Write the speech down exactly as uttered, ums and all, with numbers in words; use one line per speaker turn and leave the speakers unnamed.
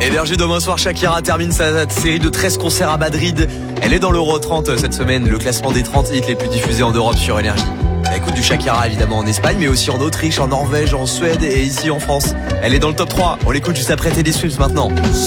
Hébergée demain soir, Shakira termine sa série de treize concerts à Madrid. Elle est dans l'Euro trente cette semaine, le classement des trente hits les plus diffusés en Europe sur Énergie. Elle écoute du Shakira évidemment en Espagne, mais aussi en Autriche, en Norvège, en Suède et ici en France. Elle est dans le top trois. On l'écoute juste après Teddy Swift maintenant.